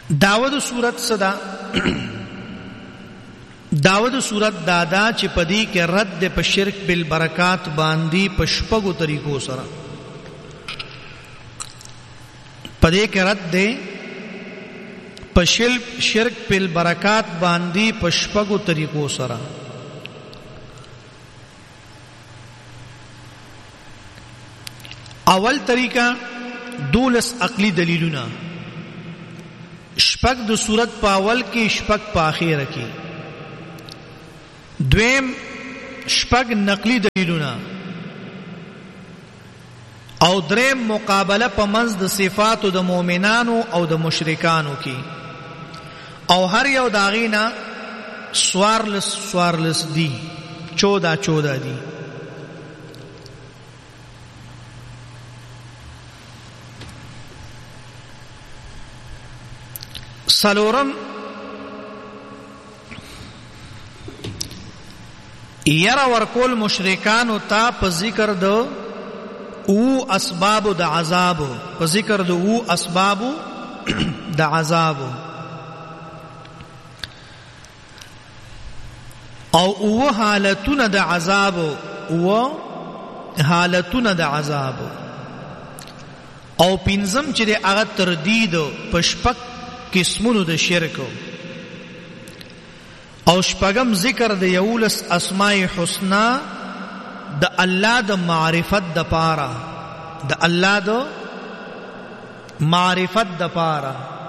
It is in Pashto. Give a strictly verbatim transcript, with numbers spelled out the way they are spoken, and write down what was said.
داود صورت صدا داود صورت دادا چې پدی کې رد په شرک بالبرکات باندې پشپغو طریقو سره پدی کې رد دے پشل شرک بالبرکات باندې پشپغو طریقو سره اول طریقہ دولس عقلی دلیلونه شپږ د صورت په اول کې شپږ په اخر کې دویم شپږ نقلی دلیلونه او دریم مقابله په منځ د صفاتو د مؤمنانو او د مشرکانو کې او هر یو داغینا سوارلس سوارلس دی چودہ چودہ دی سلورم یرا ورکول مشرکانو تا په ذکر د او اسباب د عذاب په ذکر د او اسباب د عذاب او او حالتونه د عذاب او حالتونه د عذاب او پنځم چې د هغه تردید پشپک قسمونو د شرک او شپږم ذکر د یولس اسماء حسنا د الله د معرفت د پاره د الله د معرفت د پاره